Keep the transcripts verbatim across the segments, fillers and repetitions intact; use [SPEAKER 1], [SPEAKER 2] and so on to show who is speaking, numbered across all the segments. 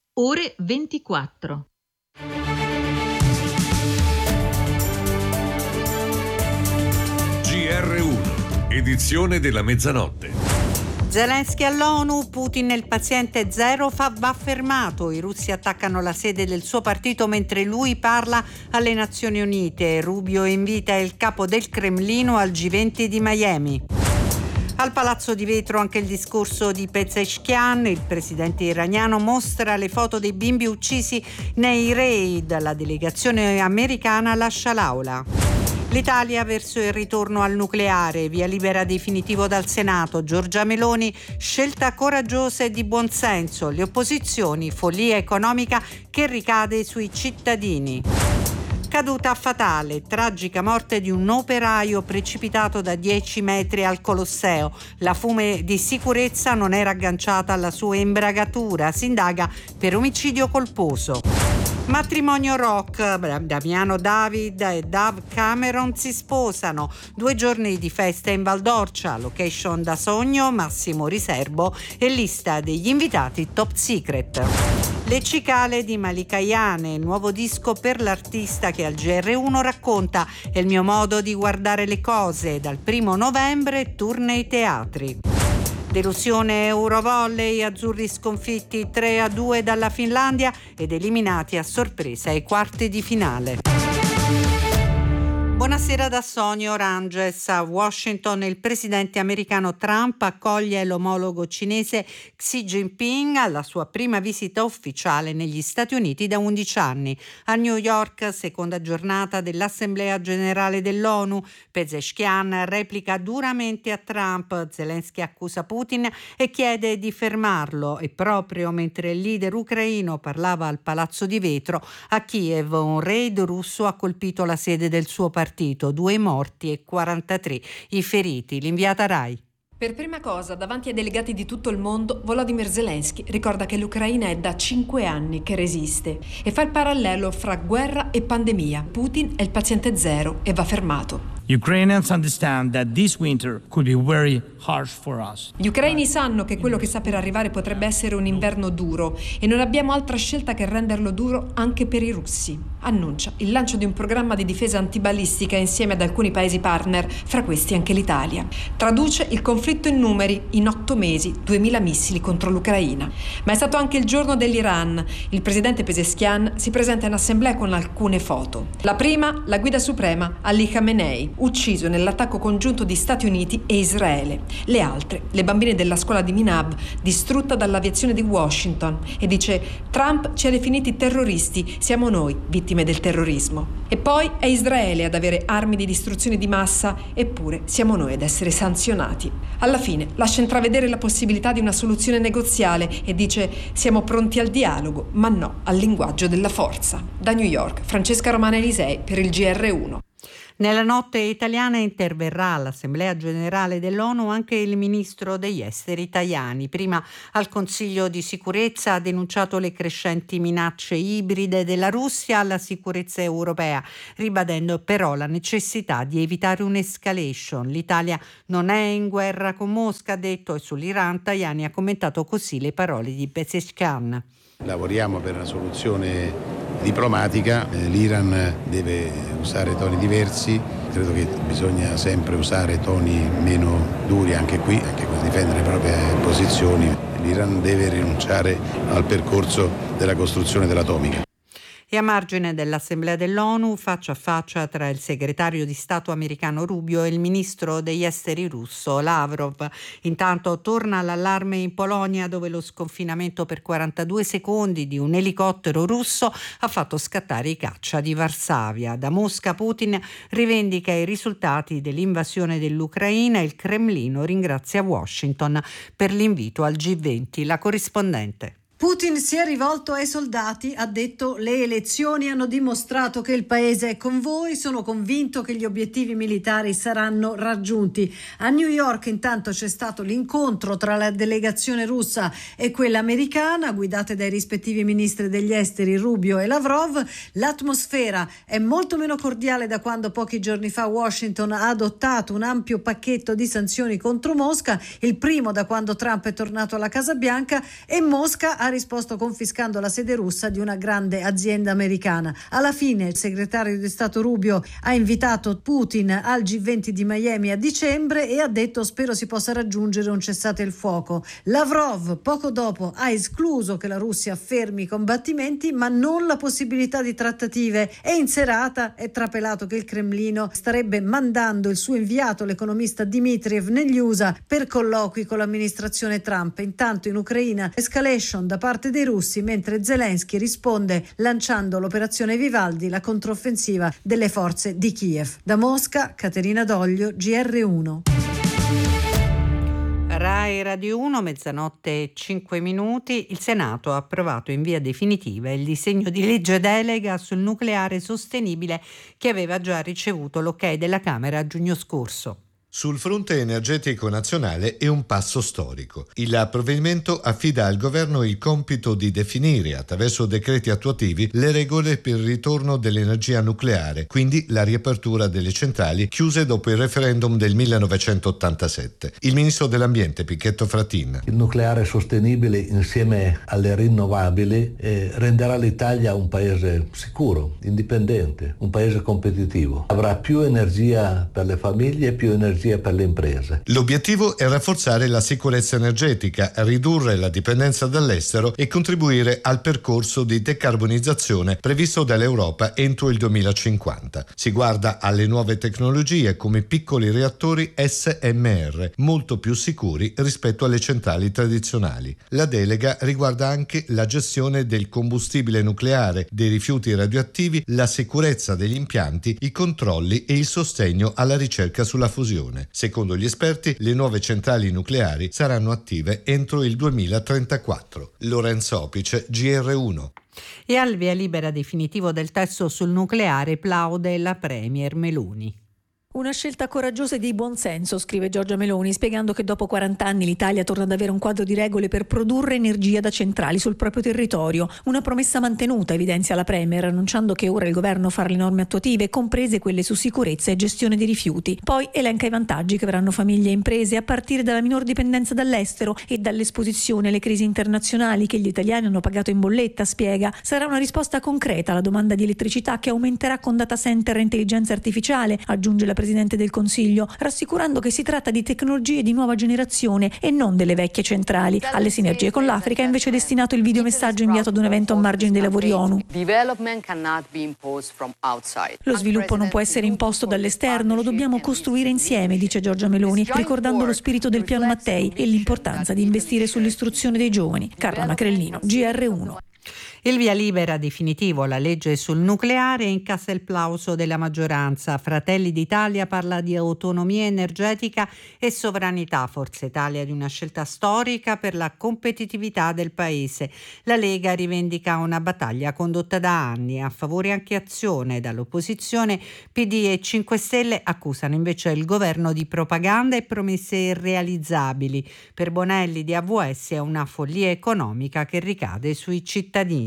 [SPEAKER 1] Ore ventiquattro.
[SPEAKER 2] G R uno, edizione della mezzanotte.
[SPEAKER 3] Zelensky all'ONU, Putin nel paziente zero fa, va fermato. I russi attaccano la sede del suo partito mentre lui parla alle Nazioni Unite. Rubio invita il capo del Cremlino al G venti di Miami. Al Palazzo di Vetro anche il discorso di Pezeshkian, il presidente iraniano mostra le foto dei bimbi uccisi nei raid, la delegazione americana lascia l'aula. L'Italia verso il ritorno al nucleare, via libera definitivo dal Senato, Giorgia Meloni, scelta coraggiosa e di buonsenso, le opposizioni, follia economica che ricade sui cittadini. Caduta fatale, tragica morte di un operaio precipitato da dieci metri al Colosseo. La fume di sicurezza non era agganciata alla sua imbragatura, si indaga per omicidio colposo. Matrimonio rock, Damiano David e Dave Cameron si sposano. Due giorni di festa in Valdorcia, location da sogno, massimo riservo e lista degli invitati top secret. Le cicale di Malika Ayane, nuovo disco per l'artista che al G R uno racconta è il mio modo di guardare le cose. Dal primo novembre tour nei teatri. Delusione Eurovolley, azzurri sconfitti tre a due dalla Finlandia ed eliminati a sorpresa ai quarti di finale. Buonasera da Sonia Oranges. A Washington il presidente americano Trump accoglie l'omologo cinese Xi Jinping alla sua prima visita ufficiale negli Stati Uniti da undici anni. A New York, seconda giornata dell'Assemblea Generale dell'ONU, Pezeshkian replica duramente a Trump, Zelensky accusa Putin e chiede di fermarlo e proprio mentre il leader ucraino parlava al Palazzo di Vetro, a Kiev un raid russo ha colpito la sede del suo partito. Due morti e quarantatré i feriti. L'inviata Rai.
[SPEAKER 4] Per prima cosa, davanti ai delegati di tutto il mondo, Volodymyr Zelensky ricorda che l'Ucraina è da cinque anni che resiste e fa il parallelo fra guerra e pandemia. Putin è il paziente zero e va fermato.
[SPEAKER 5] Ukrainians understand that this winter could be very harsh for us.
[SPEAKER 4] Gli ucraini sanno che quello che sta per arrivare potrebbe essere un inverno duro e non abbiamo altra scelta che renderlo duro anche per i russi. Annuncia il lancio di un programma di difesa antibalistica insieme ad alcuni paesi partner, fra questi anche l'Italia. Traduce il conflitto in numeri: in otto mesi duemila missili contro l'Ucraina. Ma è stato anche il giorno dell'Iran. Il presidente Pezeshkian si presenta in assemblea con alcune foto. La prima, la guida suprema Ali Khamenei, ucciso nell'attacco congiunto di Stati Uniti e Israele. Le altre, le bambine della scuola di Minab, distrutta dall'aviazione di Washington. E dice: Trump ci ha definiti terroristi, siamo noi vittime del terrorismo. E poi è Israele ad avere armi di distruzione di massa, eppure siamo noi ad essere sanzionati. Alla fine lascia intravedere la possibilità di una soluzione negoziale e dice: siamo pronti al dialogo, ma no al linguaggio della forza. Da New York, Francesca Romana Elisei per il G R uno.
[SPEAKER 3] Nella notte italiana interverrà all'Assemblea Generale dell'ONU anche il ministro degli esteri Tajani. Prima al Consiglio di sicurezza ha denunciato le crescenti minacce ibride della Russia alla sicurezza europea, ribadendo però la necessità di evitare un'escalation. L'Italia non è in guerra con Mosca, ha detto, e sull'Iran Tajani ha commentato così le parole di Pezeshkian.
[SPEAKER 6] Lavoriamo per una soluzione diplomatica, l'Iran deve usare toni diversi, credo che bisogna sempre usare toni meno duri anche qui, anche per difendere le proprie posizioni. L'Iran deve rinunciare al percorso della costruzione dell'atomica.
[SPEAKER 3] E a margine dell'Assemblea dell'ONU, faccia a faccia tra il segretario di Stato americano Rubio e il ministro degli esteri russo Lavrov. Intanto torna l'allarme in Polonia, dove lo sconfinamento per quarantadue secondi di un elicottero russo ha fatto scattare i caccia di Varsavia. Da Mosca Putin rivendica i risultati dell'invasione dell'Ucraina e il Cremlino ringrazia Washington per l'invito al G venti. La corrispondente.
[SPEAKER 7] Putin si è rivolto ai soldati, ha detto: le elezioni hanno dimostrato che il paese è con voi, sono convinto che gli obiettivi militari saranno raggiunti. A New York intanto c'è stato l'incontro tra la delegazione russa e quella americana, guidate dai rispettivi ministri degli esteri Rubio e Lavrov. L'atmosfera è molto meno cordiale da quando pochi giorni fa Washington ha adottato un ampio pacchetto di sanzioni contro Mosca, il primo da quando Trump è tornato alla Casa Bianca, e Mosca ha ha risposto confiscando la sede russa di una grande azienda americana. Alla fine il segretario di Stato Rubio ha invitato Putin al G venti di Miami a dicembre e ha detto: spero si possa raggiungere un cessate il fuoco. Lavrov poco dopo ha escluso che la Russia fermi i combattimenti, ma non la possibilità di trattative, e in serata è trapelato che il Cremlino starebbe mandando il suo inviato, l'economista Dmitriev, negli U S A per colloqui con l'amministrazione Trump. Intanto in Ucraina escalation da parte dei russi, mentre Zelensky risponde lanciando l'operazione Vivaldi, la controffensiva delle forze di Kiev. Da Mosca, Caterina Doglio, G R uno.
[SPEAKER 3] Rai Radio uno, mezzanotte e cinque minuti. Il Senato ha approvato in via definitiva il disegno di legge delega sul nucleare sostenibile che aveva già ricevuto l'ok della Camera a giugno scorso.
[SPEAKER 8] Sul fronte energetico nazionale è un passo storico. Il provvedimento affida al governo il compito di definire attraverso decreti attuativi le regole per il ritorno dell'energia nucleare, quindi la riapertura delle centrali chiuse dopo il referendum del millenovecentottantasette. Il ministro dell'Ambiente Pichetto Fratin.
[SPEAKER 9] Il nucleare sostenibile insieme alle rinnovabili eh, renderà l'Italia un paese sicuro, indipendente, un paese competitivo. Avrà più energia per le famiglie e più energia per le imprese.
[SPEAKER 8] L'obiettivo è rafforzare la sicurezza energetica, ridurre la dipendenza dall'estero e contribuire al percorso di decarbonizzazione previsto dall'Europa entro il duemilacinquanta. Si guarda alle nuove tecnologie come piccoli reattori S M R, molto più sicuri rispetto alle centrali tradizionali. La delega riguarda anche la gestione del combustibile nucleare, dei rifiuti radioattivi, la sicurezza degli impianti, i controlli e il sostegno alla ricerca sulla fusione. Secondo gli esperti, le nuove centrali nucleari saranno attive entro il duemilatrentaquattro. Lorenzo Opice, G R uno.
[SPEAKER 3] E al via libera definitivo del testo sul nucleare plaude la Premier Meloni.
[SPEAKER 10] Una scelta coraggiosa e di buonsenso, scrive Giorgia Meloni, spiegando che dopo quaranta anni l'Italia torna ad avere un quadro di regole per produrre energia da centrali sul proprio territorio. Una promessa mantenuta, evidenzia la Premier, annunciando che ora il governo farà le norme attuative, comprese quelle su sicurezza e gestione dei rifiuti. Poi elenca i vantaggi che avranno famiglie e imprese, a partire dalla minor dipendenza dall'estero e dall'esposizione alle crisi internazionali che gli italiani hanno pagato in bolletta, spiega. Sarà una risposta concreta alla domanda di elettricità che aumenterà con data center e intelligenza artificiale, aggiunge la Presidente del Consiglio, rassicurando che si tratta di tecnologie di nuova generazione e non delle vecchie centrali. Alle sinergie con l'Africa è invece destinato il videomessaggio inviato ad un evento a margine dei lavori ONU. Lo sviluppo non può essere imposto dall'esterno, lo dobbiamo costruire insieme, dice Giorgia Meloni, ricordando lo spirito del piano Mattei e l'importanza di investire sull'istruzione dei giovani. Carla Macrellino, G R uno.
[SPEAKER 3] Il via libera definitivo alla legge sul nucleare incassa il plauso della maggioranza. Fratelli d'Italia parla di autonomia energetica e sovranità. Forza Italia di una scelta storica per la competitività del paese. La Lega rivendica una battaglia condotta da anni, a favore anche Azione. Dall'opposizione P D e cinque Stelle accusano invece il governo di propaganda e promesse irrealizzabili. Per Bonelli di A V S è una follia economica che ricade sui cittadini.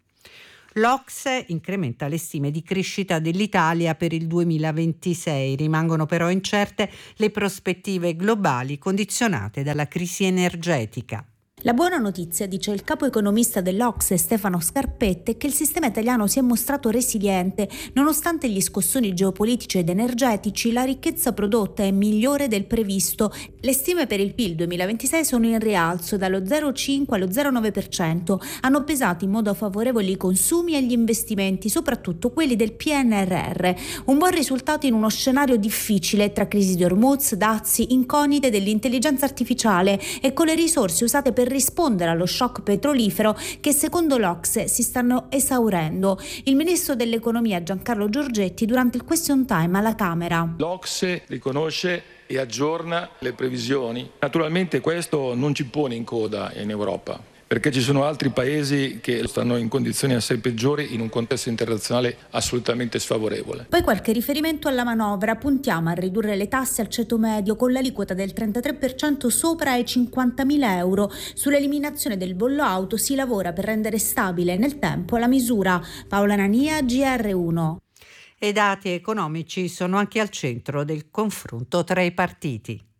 [SPEAKER 3] L'Ocse incrementa le stime di crescita dell'Italia per il duemilaventisei. Rimangono però incerte le prospettive globali condizionate dalla crisi energetica.
[SPEAKER 11] La buona notizia, dice il capo economista dell'Ocse Stefano Scarpetta, è che il sistema italiano si è mostrato resiliente. Nonostante gli scossoni geopolitici ed energetici, la ricchezza prodotta è migliore del previsto. Le stime per il P I L duemilaventisei sono in rialzo dallo zero virgola cinque allo zero virgola nove per cento. Hanno pesato in modo favorevole i consumi e gli investimenti, soprattutto quelli del P N R R. Un buon risultato in uno scenario difficile tra crisi di Hormuz, dazi, incognite dell'intelligenza artificiale e con le risorse usate per rispondere allo shock petrolifero che secondo l'Ocse si stanno esaurendo. Il ministro dell'economia Giancarlo Giorgetti durante il question time alla Camera.
[SPEAKER 12] L'Ocse riconosce e aggiorna le previsioni. Naturalmente questo non ci pone in coda in Europa, perché ci sono altri paesi che stanno in condizioni assai peggiori in un contesto internazionale assolutamente sfavorevole.
[SPEAKER 11] Poi qualche riferimento alla manovra. Puntiamo a ridurre le tasse al ceto medio con l'aliquota del trentatré per cento sopra i cinquantamila euro. Sull'eliminazione del bollo auto si lavora per rendere stabile nel tempo la misura. Paola Nania, G R uno.
[SPEAKER 3] E i dati economici sono anche al centro del confronto tra i partiti.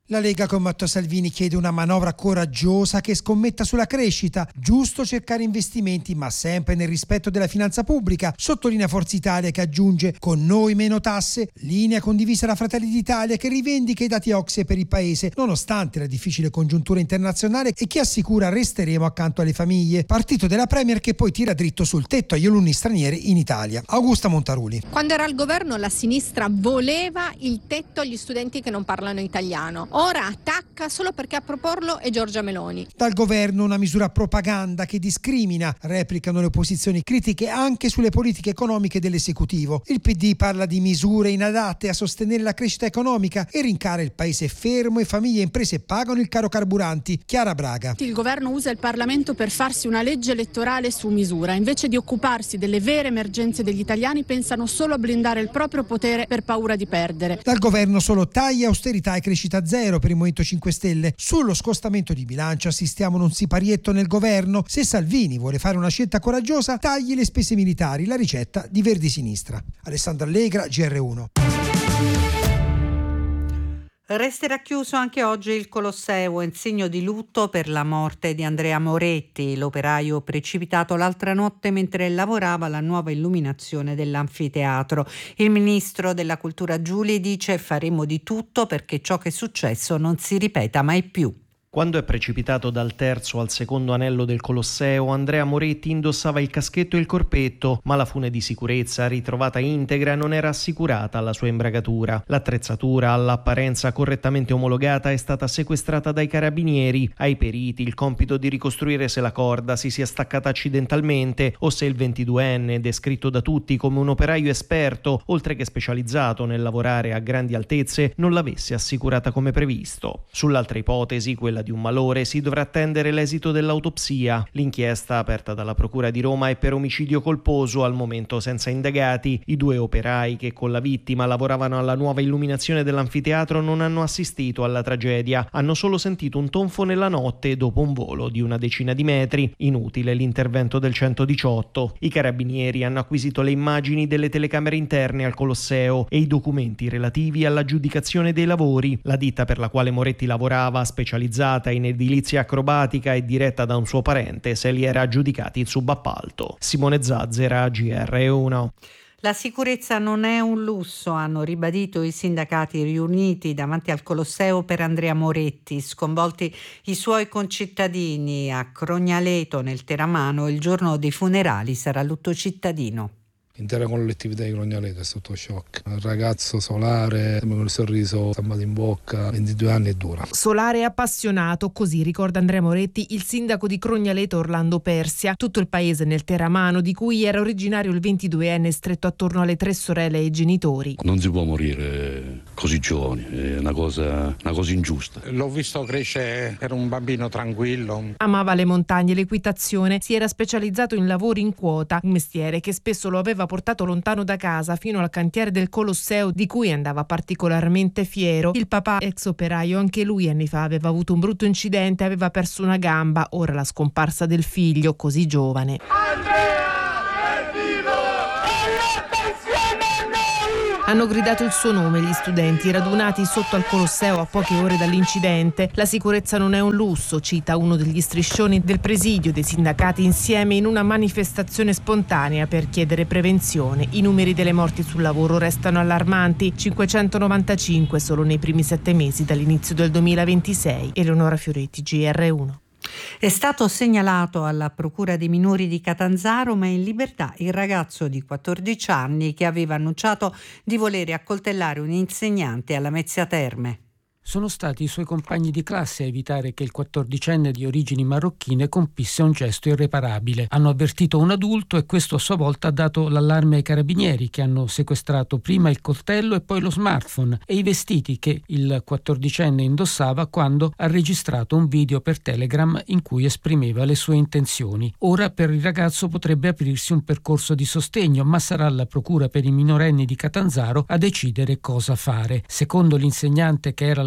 [SPEAKER 13] La Lega con Matteo Salvini chiede una manovra coraggiosa che scommetta sulla crescita. Giusto cercare investimenti, ma sempre nel rispetto della finanza pubblica, sottolinea Forza Italia, che aggiunge: con noi meno tasse, linea condivisa da Fratelli d'Italia, che rivendica i dati O C S E per il paese, nonostante la difficile congiuntura internazionale, e che assicura resteremo accanto alle famiglie. Partito della Premier che poi tira dritto sul tetto agli alunni stranieri in Italia. Augusta Montaruli.
[SPEAKER 14] Quando era al governo la sinistra voleva il tetto agli studenti che non parlano italiano. Ora attacca solo perché a proporlo è Giorgia Meloni.
[SPEAKER 13] Dal governo una misura propaganda che discrimina, replicano le opposizioni critiche anche sulle politiche economiche dell'esecutivo. Il P D parla di misure inadatte a sostenere la crescita economica e rincara il paese fermo e famiglie e imprese pagano il caro carburanti. Chiara Braga.
[SPEAKER 15] Il governo usa il Parlamento per farsi una legge elettorale su misura. Invece di occuparsi delle vere emergenze degli italiani, pensano solo a blindare il proprio potere per paura di perdere.
[SPEAKER 13] Dal governo solo tagli, austerità e crescita zero per il Movimento cinque Stelle. Sullo scostamento di bilancio assistiamo a un siparietto nel governo. Se Salvini vuole fare una scelta coraggiosa, tagli le spese militari, la ricetta di Verdi Sinistra. Alessandro Allegra, G R uno.
[SPEAKER 3] Resterà chiuso anche oggi il Colosseo in segno di lutto per la morte di Andrea Moretti, l'operaio precipitato l'altra notte mentre lavorava alla nuova illuminazione dell'anfiteatro. Il ministro della Cultura Giuli dice: faremo di tutto perché ciò che è successo non si ripeta mai più.
[SPEAKER 16] Quando è precipitato dal terzo al secondo anello del Colosseo, Andrea Moretti indossava il caschetto e il corpetto, ma la fune di sicurezza, ritrovata integra, non era assicurata alla sua imbragatura. L'attrezzatura, all'apparenza correttamente omologata, è stata sequestrata dai carabinieri. Ai periti il compito di ricostruire se la corda si sia staccata accidentalmente o se il ventiduenne, descritto da tutti come un operaio esperto, oltre che specializzato nel lavorare a grandi altezze, non l'avesse assicurata come previsto. Sull'altra ipotesi, quella di un malore, si dovrà attendere l'esito dell'autopsia. L'inchiesta aperta dalla Procura di Roma è per omicidio colposo, al momento senza indagati. I due operai che con la vittima lavoravano alla nuova illuminazione dell'anfiteatro non hanno assistito alla tragedia, hanno solo sentito un tonfo nella notte dopo un volo di una decina di metri. Inutile l'intervento del centodiciotto. I carabinieri hanno acquisito le immagini delle telecamere interne al Colosseo e i documenti relativi all'aggiudicazione dei lavori. La ditta per la quale Moretti lavorava, specializzata in edilizia acrobatica e diretta da un suo parente, se li era aggiudicati il subappalto. Simone Zazzera, G R uno.
[SPEAKER 3] La sicurezza non è un lusso, hanno ribadito i sindacati riuniti davanti al Colosseo per Andrea Moretti. Sconvolti i suoi concittadini a Crognaleto nel Teramano, il giorno dei funerali sarà lutto cittadino.
[SPEAKER 17] L'intera collettività di Crognaleto è sotto shock. Un ragazzo solare, con il sorriso stammato in bocca, ventidue anni e dura.
[SPEAKER 18] Solare e appassionato, così ricorda Andrea Moretti il sindaco di Crognaleto Orlando Persia. Tutto il paese nel Teramano, di cui era originario il ventiduenne, stretto attorno alle tre sorelle e ai genitori.
[SPEAKER 19] Non si può morire così giovani, è una cosa, una cosa ingiusta.
[SPEAKER 20] L'ho visto crescere, era un bambino tranquillo.
[SPEAKER 18] Amava le montagne e l'equitazione, si era specializzato in lavori in quota, un mestiere che spesso lo aveva portato lontano da casa fino al cantiere del Colosseo, di cui andava particolarmente fiero. Il papà, ex operaio, anche lui anni fa aveva avuto un brutto incidente, aveva perso una gamba. Ora la scomparsa del figlio, così giovane. Hanno gridato il suo nome gli studenti radunati sotto al Colosseo a poche ore dall'incidente. La sicurezza non è un lusso, cita uno degli striscioni del presidio dei sindacati insieme in una manifestazione spontanea per chiedere prevenzione. I numeri delle morti sul lavoro restano allarmanti, cinquecentonovantacinque solo nei primi sette mesi dall'inizio del duemilaventisei. Eleonora Fioretti, G R uno.
[SPEAKER 3] È stato segnalato alla Procura dei minori di Catanzaro, ma è in libertà il ragazzo di quattordici anni che aveva annunciato di volere accoltellare un insegnante alla Mezzia Terme.
[SPEAKER 21] Sono stati i suoi compagni di classe a evitare che il quattordicenne di origini marocchine compisse un gesto irreparabile. Hanno avvertito un adulto e questo a sua volta ha dato l'allarme ai carabinieri, che hanno sequestrato prima il coltello e poi lo smartphone e i vestiti che il quattordicenne indossava quando ha registrato un video per Telegram in cui esprimeva le sue intenzioni. Ora per il ragazzo potrebbe aprirsi un percorso di sostegno, ma sarà la Procura per i minorenni di Catanzaro a decidere cosa fare. Secondo l'insegnante, che era la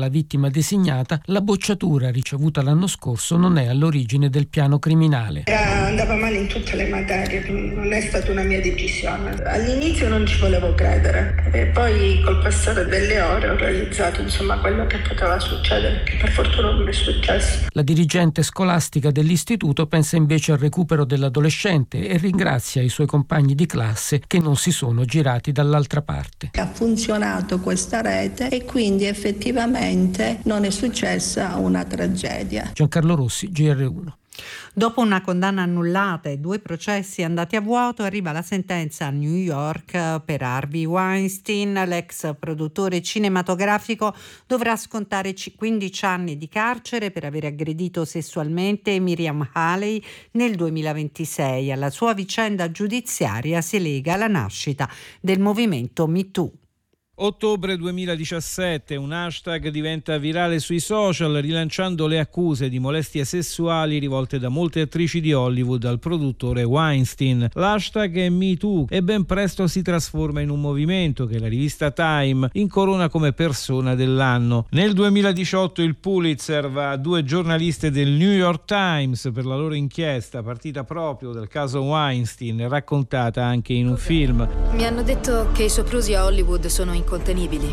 [SPEAKER 21] la vittima designata, la bocciatura ricevuta l'anno scorso non è all'origine del piano criminale.
[SPEAKER 1] Andava male in tutte le materie, non è stata una mia decisione. All'inizio non ci volevo credere e poi col passare delle ore ho realizzato insomma quello che poteva succedere, che per fortuna non è successo.
[SPEAKER 21] La dirigente scolastica dell'istituto pensa invece al recupero dell'adolescente e ringrazia i suoi compagni di classe che non si sono girati dall'altra parte.
[SPEAKER 22] Ha funzionato questa rete e quindi effettivamente non è successa una tragedia.
[SPEAKER 21] Giancarlo Rossi, G R uno.
[SPEAKER 3] Dopo una condanna annullata e due processi andati a vuoto, arriva la sentenza a New York per Harvey Weinstein. L'ex produttore cinematografico dovrà scontare quindici anni di carcere per aver aggredito sessualmente Miriam Haley nel duemilaventisei. Alla sua vicenda giudiziaria si lega la nascita del movimento Me Too.
[SPEAKER 23] Ottobre duemiladiciassette, un hashtag diventa virale sui social rilanciando le accuse di molestie sessuali rivolte da molte attrici di Hollywood al produttore Weinstein. L'hashtag è MeToo e ben presto si trasforma in un movimento che la rivista Time incorona come persona dell'anno. Nel duemiladiciotto il Pulitzer va a due giornaliste del New York Times per la loro inchiesta partita proprio del caso Weinstein, raccontata anche in un film.
[SPEAKER 24] Mi hanno detto che i soprusi a Hollywood sono in incontenibili.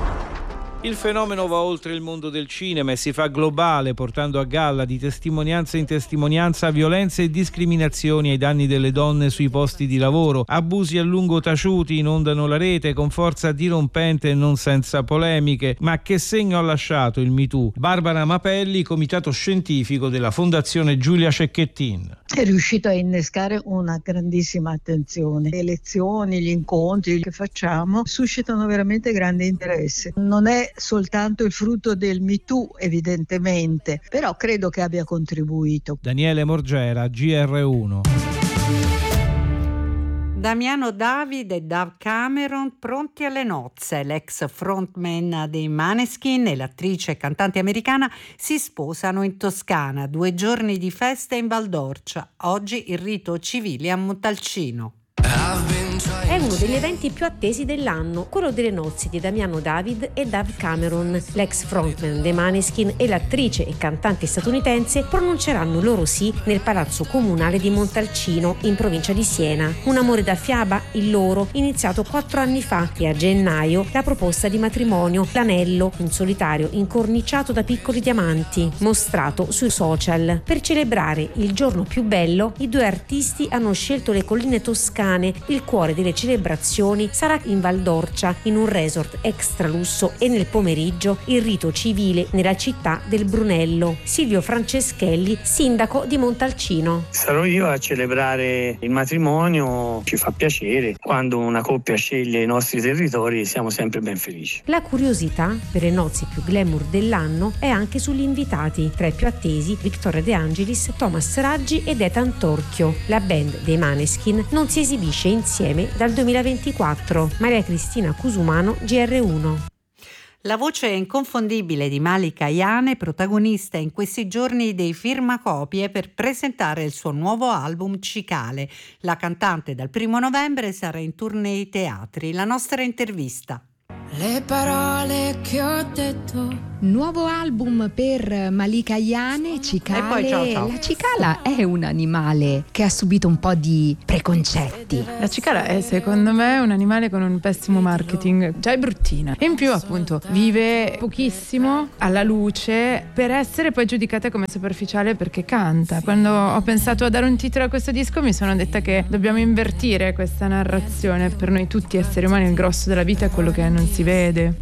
[SPEAKER 23] Il fenomeno va oltre il mondo del cinema e si fa globale, portando a galla di testimonianza in testimonianza violenze e discriminazioni ai danni delle donne sui posti di lavoro. Abusi a lungo taciuti inondano la rete con forza dirompente e non senza polemiche. Ma che segno ha lasciato il Me Too? Barbara Mapelli, comitato scientifico della Fondazione Giulia Cecchettin.
[SPEAKER 25] È riuscito a innescare una grandissima attenzione. Le lezioni, gli incontri che facciamo suscitano veramente grande interesse. Non è soltanto il frutto del Me Too, evidentemente, però credo che abbia contribuito.
[SPEAKER 23] Daniele Morgera, G R uno.
[SPEAKER 3] Damiano David e Dave Cameron pronti alle nozze. L'ex frontman dei Maneskin e l'attrice e cantante americana si sposano in Toscana. Due giorni di festa in Val d'Orcia. Oggi il rito civile a Montalcino.
[SPEAKER 26] È uno degli eventi più attesi dell'anno, quello delle nozze di Damiano David e Dave Cameron. L'ex frontman dei Maneskin e l'attrice e cantante statunitense pronunceranno il loro sì nel palazzo comunale di Montalcino, in provincia di Siena. Un amore da fiaba, il loro, iniziato quattro anni fa, e a gennaio la proposta di matrimonio, l'anello, un solitario incorniciato da piccoli diamanti, mostrato sui social. Per celebrare il giorno più bello, i due artisti hanno scelto le colline toscane. Il cuore delle celebrazioni sarà in Val d'Orcia, in un resort extra lusso, e nel pomeriggio il rito civile nella città del Brunello. Silvio Franceschelli, sindaco di Montalcino.
[SPEAKER 27] Sarò io a celebrare il matrimonio, ci fa piacere. Quando una coppia sceglie i nostri territori siamo sempre ben felici.
[SPEAKER 26] La curiosità per le nozze più glamour dell'anno è anche sugli invitati. Tra i più attesi Victoria De Angelis, Thomas Raggi ed Ethan Torchio. La band dei Maneskin non si esibisce insieme dal duemilaventiquattro. Maria Cristina Cusumano, G R uno.
[SPEAKER 3] La voce inconfondibile di Malika Ayane, protagonista in questi giorni dei firmacopie per presentare il suo nuovo album Cicale. La cantante dal primo novembre sarà in tournée ai teatri. La nostra intervista.
[SPEAKER 28] Le parole che ho detto. Nuovo album per Malika Ayane, Cicale.
[SPEAKER 3] E poi ciao ciao.
[SPEAKER 28] La cicala è un animale che ha subito un po' di preconcetti.
[SPEAKER 29] La cicala è secondo me un animale con un pessimo marketing, già è bruttina. E in più appunto vive pochissimo alla luce per essere poi giudicata come superficiale perché canta. Quando ho pensato a dare un titolo a questo disco mi sono detta che dobbiamo invertire questa narrazione. Per noi tutti esseri umani il grosso della vita è quello che non si vede.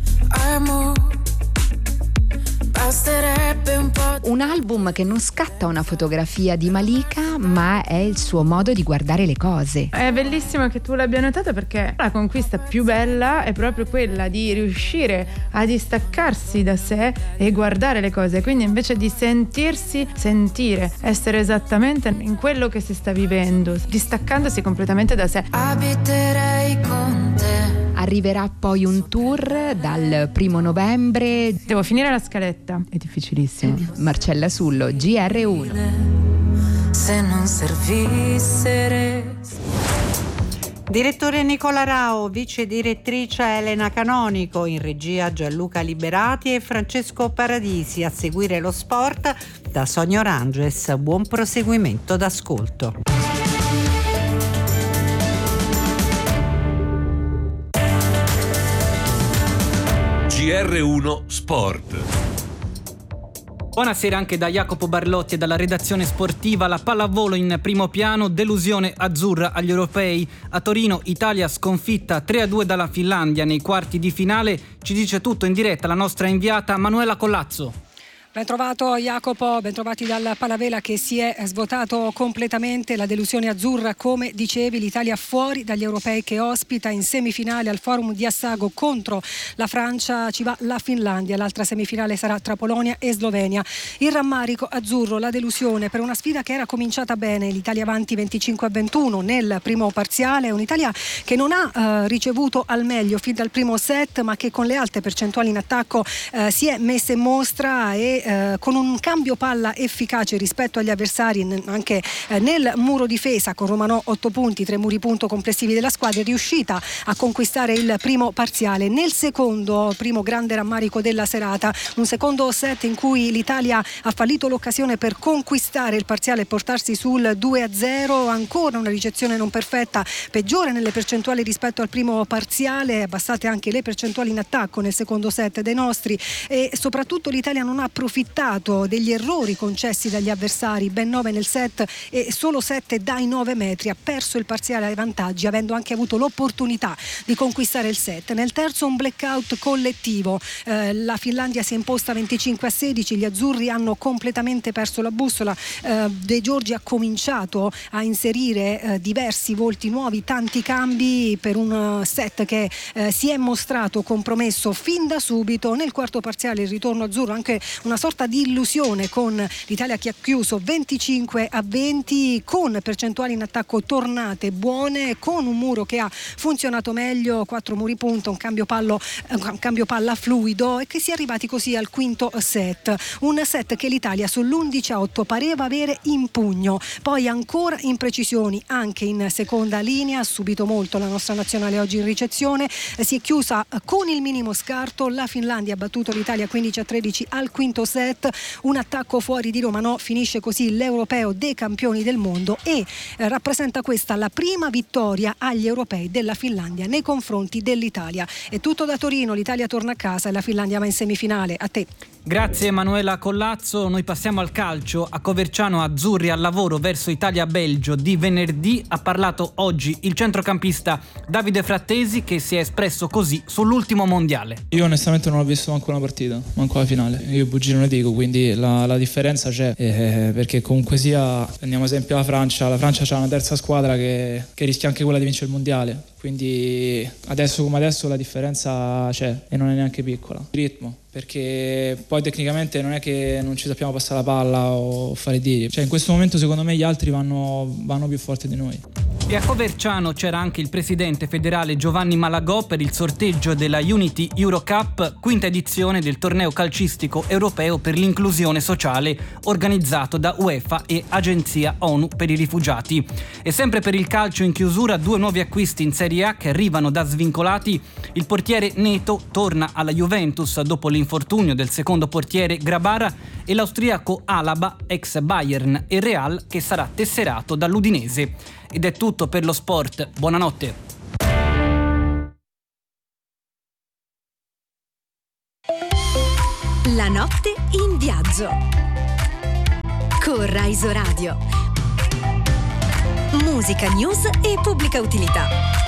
[SPEAKER 28] Un album che non scatta una fotografia di Malika, ma è il suo modo di guardare le cose.
[SPEAKER 29] È bellissimo che tu l'abbia notato, perché la conquista più bella è proprio quella di riuscire a distaccarsi da sé e guardare le cose. Quindi invece di sentirsi, sentire, essere esattamente in quello che si sta vivendo, distaccandosi completamente da sé.
[SPEAKER 28] Abiterei con te. Arriverà poi un tour dal primo novembre.
[SPEAKER 29] Devo finire la scaletta, è difficilissimo.
[SPEAKER 28] Marcella Sullo, G R uno.
[SPEAKER 26] Se non servisse.
[SPEAKER 3] Direttore Nicola Rao, vice direttrice Elena Canonico, in regia Gianluca Liberati e Francesco Paradisi. A seguire lo sport da Sonia Oranges. Buon proseguimento d'ascolto.
[SPEAKER 2] G R uno Sport.
[SPEAKER 4] Buonasera anche da Jacopo Barlotti e dalla redazione sportiva. La pallavolo in primo piano, delusione azzurra agli europei. A Torino Italia sconfitta tre a due dalla Finlandia nei quarti di finale. Ci dice tutto in diretta la nostra inviata Manuela Collazzo.
[SPEAKER 5] Ben trovato Jacopo, ben trovati dal Palavela che si è svuotato completamente. La delusione azzurra, come dicevi, l'Italia fuori dagli europei che ospita in semifinale al Forum di Assago contro la Francia. Ci va la Finlandia, l'altra semifinale sarà tra Polonia e Slovenia. Il rammarico azzurro, la delusione per una sfida che era cominciata bene, l'Italia avanti venticinque a ventuno nel primo parziale, un'Italia che non ha eh, ricevuto al meglio fin dal primo set, ma che con le alte percentuali in attacco eh, si è messa in mostra e Eh, con un cambio palla efficace rispetto agli avversari anche eh, nel muro difesa, con Romanò otto punti, tre muri punto complessivi della squadra, è riuscita a conquistare il primo parziale. Nel secondo, primo grande rammarico della serata, un secondo set in cui l'Italia ha fallito l'occasione per conquistare il parziale e portarsi sul due a zero, ancora una ricezione non perfetta, peggiore nelle percentuali rispetto al primo parziale, abbassate anche le percentuali in attacco nel secondo set dei nostri, e soprattutto l'Italia non ha approfittato degli errori concessi dagli avversari, ben nove nel set e solo sette dai nove metri. Ha perso il parziale ai vantaggi, avendo anche avuto l'opportunità di conquistare il set. Nel terzo un blackout collettivo, eh, la Finlandia si è imposta venticinque a sedici, gli azzurri hanno completamente perso la bussola. eh, De Giorgi ha cominciato a inserire eh, diversi volti nuovi, tanti cambi per un set che eh, si è mostrato compromesso fin da subito. Nel quarto parziale il ritorno azzurro, anche una sorta di illusione, con l'Italia che ha chiuso venticinque a venti, con percentuali in attacco tornate buone, con un muro che ha funzionato meglio, quattro muri punto, un cambio, pallo, un cambio palla fluido, e che si è arrivati così al quinto set. Un set che l'Italia sull'undici a otto pareva avere in pugno, poi ancora imprecisioni anche in seconda linea. Ha subito molto la nostra nazionale oggi in ricezione, si è chiusa con il minimo scarto. La Finlandia ha battuto l'Italia quindici a tredici al quinto set, un attacco fuori di Roma, no, finisce così l'europeo dei campioni del mondo e eh, rappresenta questa la prima vittoria agli europei della Finlandia nei confronti dell'Italia. È tutto da Torino, l'Italia torna a casa e la Finlandia va in semifinale. A te.
[SPEAKER 4] Grazie Emanuela Collazzo. Noi passiamo al calcio. A Coverciano azzurri al lavoro verso Italia-Belgio di venerdì. Ha parlato oggi il centrocampista Davide Frattesi, che si è espresso così sull'ultimo mondiale.
[SPEAKER 6] Io onestamente non ho visto manco una partita, manco la finale. Io bugie non ne dico, quindi la, la differenza c'è, eh, perché comunque sia, prendiamo esempio la Francia, la Francia c'ha una terza squadra che, che rischia anche quella di vincere il mondiale, quindi adesso come adesso la differenza c'è e non è neanche piccola. Ritmo, perché poi tecnicamente non è che non ci sappiamo passare la palla o fare tiri, cioè in questo momento secondo me gli altri vanno, vanno più forti di noi.
[SPEAKER 4] E a Coverciano c'era anche il presidente federale Giovanni Malagò per il sorteggio della Unity Eurocup, quinta edizione del torneo calcistico europeo per l'inclusione sociale organizzato da UEFA e Agenzia ONU per i rifugiati. E sempre per il calcio in chiusura, due nuovi acquisti in Serie A che arrivano da svincolati. Il portiere Neto torna alla Juventus dopo l'infortunio del secondo portiere Grabara, e l'austriaco Alaba, ex Bayern e Real, che sarà tesserato dall'Udinese. Ed è tutto per lo sport. Buonanotte.
[SPEAKER 7] La notte in viaggio con Rai Radio. Musica, news e pubblica utilità.